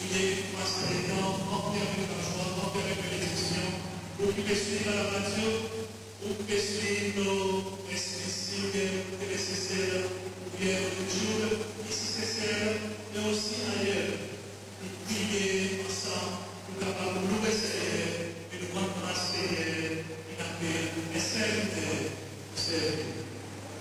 il est passé des temps rempli avec la joie, rempli avec bénédiction, pour qu'il suive la radio, pour qu'il suive nos restrictions nécessaires, ou bien toujours ici nécessaires, mais aussi ailleurs. Et prier ensemble pour capable